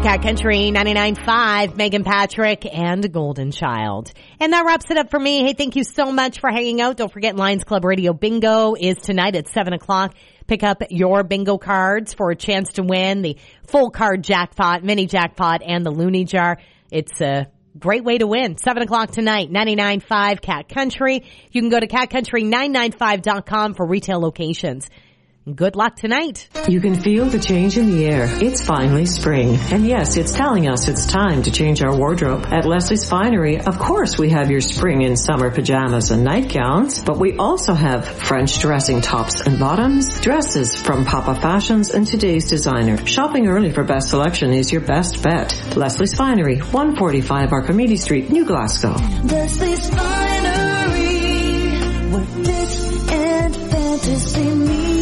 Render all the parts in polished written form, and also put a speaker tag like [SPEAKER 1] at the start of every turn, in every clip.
[SPEAKER 1] Cat Country 99.5, Megan Patrick and Golden Child. And that wraps it up for me. Hey, thank you so much for hanging out. Don't forget Lions Club Radio Bingo is tonight at 7 o'clock. Pick up your bingo cards for a chance to win the full card jackpot, mini jackpot, and the Looney Jar. It's a great way to win. 7 o'clock tonight, 99.5 Cat Country. You can go to catcountry995.com for retail locations. Good luck tonight.
[SPEAKER 2] You can feel the change in the air. It's finally spring. And yes, it's telling us it's time to change our wardrobe. At Leslie's Finery, of course we have your spring and summer pajamas and nightgowns, but we also have French dressing tops and bottoms, dresses from Papa Fashions and today's designer. Shopping early for best selection is your best bet. Leslie's Finery, 145 Archimedes Street, New Glasgow.
[SPEAKER 3] Leslie's Finery, where fit and fantasy meet.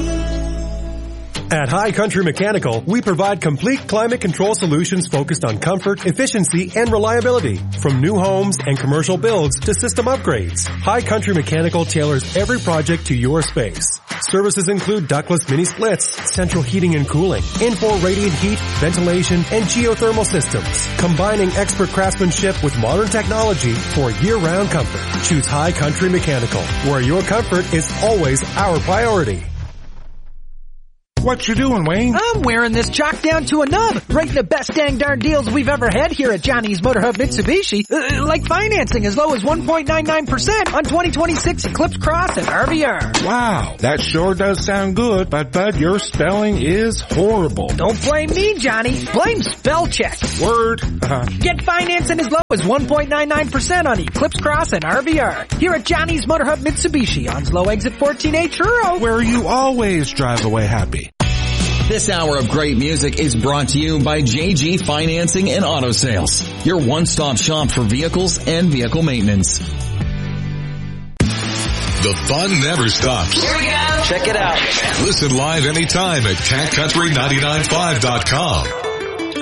[SPEAKER 4] At High Country Mechanical, we provide complete climate control solutions focused on comfort, efficiency, and reliability. From new homes and commercial builds to system upgrades, High Country Mechanical tailors every project to your space. Services include ductless mini splits, central heating and cooling, Infor radiant heat, ventilation, and geothermal systems, combining expert craftsmanship with modern technology for year-round comfort. Choose High Country Mechanical, where your comfort is always our priority.
[SPEAKER 5] What you doing, Wayne?
[SPEAKER 6] I'm wearing this chalk down to a nub, rating the best dang darn deals we've ever had here at Johnny's Motor Hub Mitsubishi. Like financing as low as 1.99% on 2026 Eclipse Cross and RVR.
[SPEAKER 5] Wow, that sure does sound good, but Bud, your spelling is horrible.
[SPEAKER 6] Don't blame me, Johnny. Blame spell check.
[SPEAKER 5] Word.
[SPEAKER 6] Get financing as low as 1.99% on Eclipse Cross and RVR. Here at Johnny's Motor Hub Mitsubishi on Slow Exit 14A Churro.
[SPEAKER 5] Where you always drive away happy.
[SPEAKER 7] This hour of great music is brought to you by JG Financing and Auto Sales, your one-stop shop for vehicles and vehicle maintenance.
[SPEAKER 8] The fun never stops.
[SPEAKER 9] Here we go. Check it out.
[SPEAKER 8] Listen live anytime at catcountry995.com.